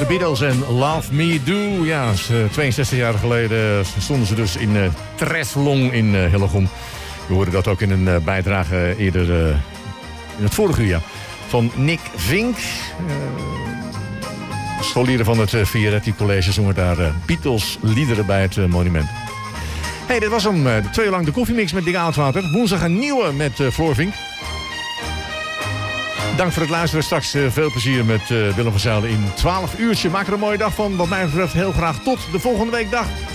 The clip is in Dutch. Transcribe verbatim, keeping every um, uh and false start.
Beatles en Love Me Do. Ja, tweeënzestig jaar geleden stonden ze dus in uh, Treslong in uh, Hillegom. We hoorden dat ook in een uh, bijdrage eerder uh, in het vorige uur. Ja. Van Nick Vink. Uh, scholieren van het uh, Fioretti College zongen daar uh, Beatles liederen bij het uh, monument. Hey, dit was om uh, twee uur lang de koffiemix met Dick Oudwater. Woensdag een nieuwe met uh, Floor Vink. Dank voor het luisteren. Straks uh, veel plezier met uh, Willem van Zijlen in twaalf uurtje. Maak er een mooie dag van. Wat mij betreft heel graag tot de volgende week. Dag.